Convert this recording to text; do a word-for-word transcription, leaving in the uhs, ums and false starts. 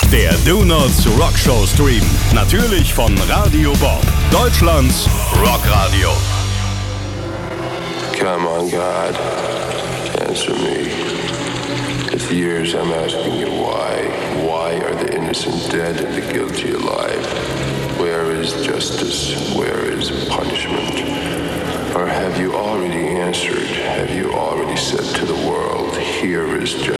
Der Donuts Rock Show Stream. Natürlich von Radio Bob. Deutschlands Rockradio. Come on, God. Answer me. It's years I'm asking you why. Why are the innocent dead and the guilty alive? Where is justice? Where is punishment? Or have you already answered? Have you already said to the world, here is justice?